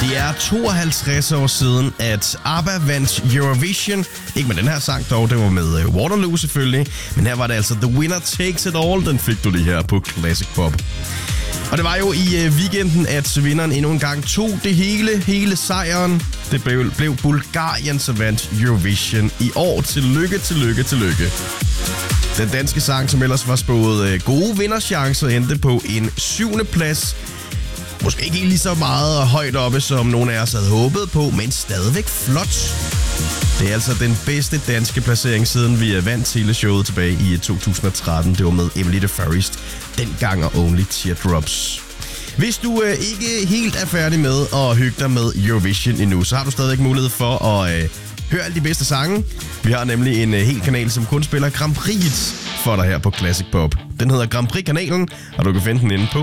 Det er 52 år siden, at ABBA vandt Eurovision. Ikke med den her sang dog, det var med Waterloo selvfølgelig. Men her var det altså The Winner Takes It All, den fik du lige her på Classic Pop. Og det var jo i weekenden, at vinderen endnu en gang tog det hele sejren. Det blev Bulgarien, som vandt Eurovision i år. Tillykke. Den danske sang, som ellers var spået gode vinderchancer, endte på en 7. plads. Måske ikke lige så meget højt oppe, som nogle af os havde håbet på, men stadigvæk flot. Det er altså den bedste danske placering, siden vi vandt teleshowet tilbage i 2013. Det var med Emily the Forest, dengang og Only Teardrops. Hvis du ikke helt er færdig med at hygge dig med Eurovision endnu, så har du stadigvæk mulighed for at høre alle de bedste sange. Vi har nemlig en hel kanal, som kun spiller Grand Prix for dig her på Classic Pop. Den hedder Grand Prix-kanalen, og du kan finde den inde på